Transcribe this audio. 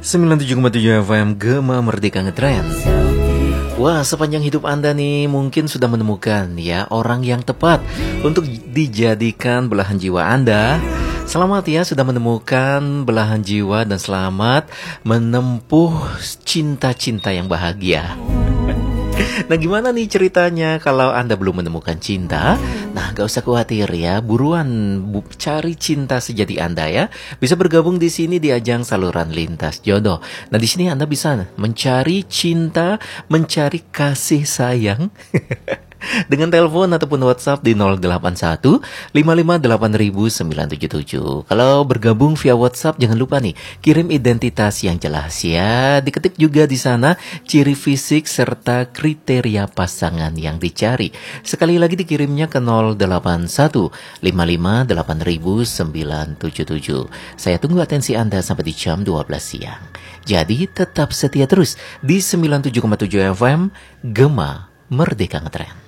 97,7 FM Gema Merdeka Ngetrend. Wah, sepanjang hidup Anda nih mungkin sudah menemukan ya orang yang tepat untuk dijadikan belahan jiwa Anda. Selamat ya sudah menemukan belahan jiwa dan selamat menempuh cinta-cinta yang bahagia. Nah, gimana nih ceritanya kalau Anda belum menemukan cinta? Nah, gak usah khawatir ya, buruan cari cinta sejati Anda ya. Bisa bergabung di sini di ajang saluran lintas jodoh. Nah, di sini Anda bisa mencari cinta, mencari kasih sayang. Dengan telepon ataupun WhatsApp di 081 5580977. Kalau bergabung via WhatsApp jangan lupa nih kirim identitas yang jelas ya. Diketik juga di sana ciri fisik serta kriteria pasangan yang dicari. Sekali lagi dikirimnya ke 081 5580977. Saya tunggu atensi Anda sampai di jam 12 siang. Jadi tetap setia terus di 97,7 FM Gema Merdeka Ngetrend.